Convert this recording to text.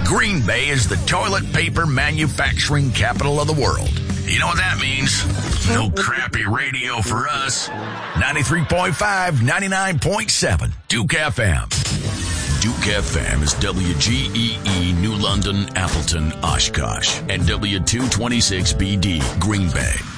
Green Bay is the toilet paper manufacturing capital of the world. You know what that means? No crappy radio for us. 93.5, 99.7, Duke FM. Duke FM is WGEE, New London, Appleton, Oshkosh, and W226BD, Green Bay.